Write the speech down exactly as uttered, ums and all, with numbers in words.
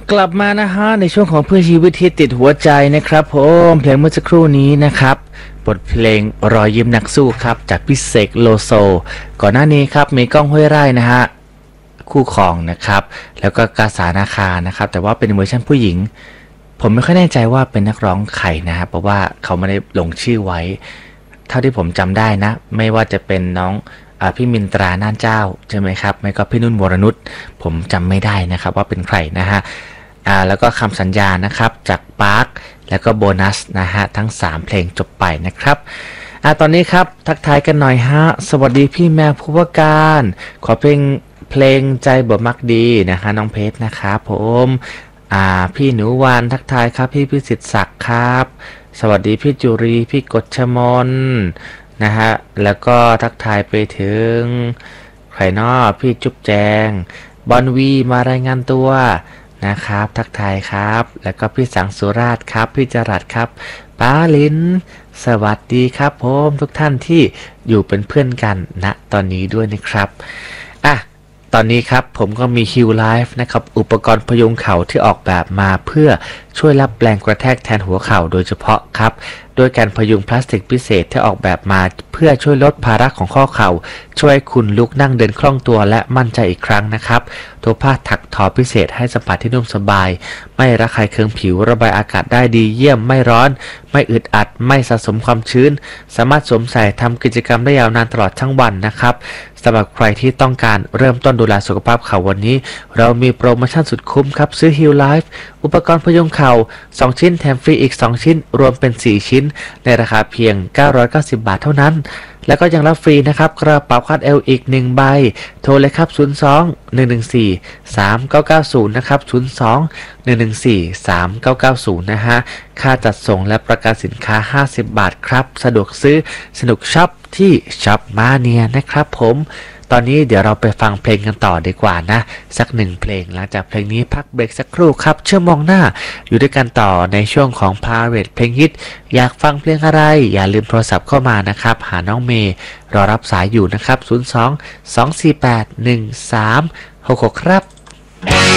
กลับมานะฮะในช่วงของเพื่อชีวิตที่ติดหัวใจนะครับผมเพลงเมื่อสักครู่นี้นะครับบทเพลงรอยยิ้มนักสู้ครับจากพี่เสกโลโซก่อนหน้านี้ครับมีก้องห้วยไร่นะฮะคู่ครองนะครับแล้วก็กาสานาคานะครับแต่ว่าเป็นเวอร์ชันผู้หญิงผมไม่ค่อยแน่ใจว่าเป็นนักร้องใครนะครับเพราะว่าเขาไม่ได้ลงชื่อไว้เท่าที่ผมจำได้นะไม่ว่าจะเป็นน้องพี่มินตราน่านเจ้าใช่ไหมครับไม่ก็พี่นุ่นวรนุชผมจำไม่ได้นะครับว่าเป็นใครนะฮะอ่าแล้วก็คำสัญญานะครับจากปาร์คแล้วก็โบนัสนะฮะทั้งสามเพลงจบไปนะครับอ่าตอนนี้ครับทักทายกันหน่อยฮะสวัสดีพี่แมวผู้ว่าการขอเพลงเพลงใจบ่มักดีนะคะน้องเพชรนะครับผมอ่าพี่หนูวานทักทายครับพี่พิสิทธิ์ศักดิ์ครับสวัสดีพี่จุรีพี่กฎชมนนะฮะแล้วก็ทักทายไปถึงใครนอพี่จุ๊บแจงบอนวีมารายงานตัวนะครับทักทายครับแล้วก็พี่สังสุราชครับพี่จรัสครับป้าลินสวัสดีครับผมทุกท่านที่อยู่เป็นเพื่อนกันณนะตอนนี้ด้วยนะครับอ่ะตอนนี้ครับผมก็มีฮิวไลฟ์นะครับอุปกรณ์พยุงเข่าที่ออกแบบมาเพื่อช่วยรับแรงกระแทกแทนหัวเข่าโดยเฉพาะครับโดยการพยุงพลาสติกพิเศษที่ออกแบบมาเพื่อช่วยลดภาระของข้อเข่าช่วยคุณลุกนั่งเดินคล่องตัวและมั่นใจอีกครั้งนะครับตัวผ้าถักทอพิเศษให้สัมผัสที่นุ่มสบายไม่ระคายเคืองผิวระบายอากาศได้ดีเยี่ยมไม่ร้อนไม่อึดอัดไม่สะสมความชื้นสามารถสวมใส่ทำกิจกรรมได้ยาวนานตลอดทั้งวันนะครับสำหรับใครที่ต้องการเริ่มต้นดูแลสุขภาพเข่าวันนี้เรามีโปรโมชั่นสุดคุ้มครับซื้อ Heal Life อุปกรณ์พยุงเข่าสองชิ้นแถมฟรีอีกสองชิ้นรวมเป็นสี่ชิ้นในราคาเพียงเก้าร้อยเก้าสิบบาทเท่านั้นแล้วก็ยังรับฟรีนะครับกระเป๋าคาดเอวอีกหนึ่งใบโทรเลยครับศูนย์ สอง หนึ่ง หนึ่ง สี่ สาม เก้า เก้า ศูนย์นะครับศูนย์ สอง หนึ่ง หนึ่ง สี่ สาม เก้า เก้า ศูนย์นะฮะค่าจัดส่งและประกันสินค้าห้าสิบบาทครับสะดวกซื้อสนุกช็อปที่ช็อปมาเนียนะครับผมตอนนี้เดี๋ยวเราไปฟังเพลงกันต่อดีกว่านะสักหนึ่งเพลงหลังจากเพลงนี้พักเบรกสักครู่ครับชั่วโมงหน้าอยู่ด้วยกันต่อในช่วงของ Private เพลงฮิตอยากฟังเพลงอะไรอย่าลืมโทรศัพท์เข้ามานะครับหาน้องเมย์รอรับสายอยู่นะครับศูนย์ สอง สอง สี่ แปด หนึ่ง สาม หก หกครับ